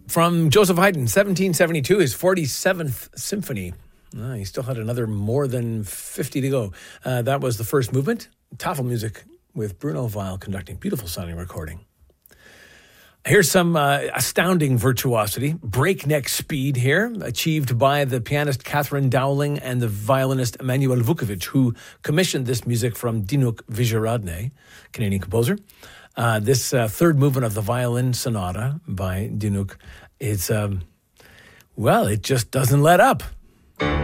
from Joseph Haydn, 1772, his 47th symphony. He still had another more than 50 to go. That was the first movement. Tafelmusik with Bruno Weil conducting. Beautiful sounding recording. Here's some astounding virtuosity, breakneck speed here, achieved by the pianist Catherine Dowling and the violinist Emanuel Vukovic, who commissioned this music from Dinuk Vijayaradne, Canadian composer. This third movement of the violin sonata by Dinuk is, it just doesn't let up.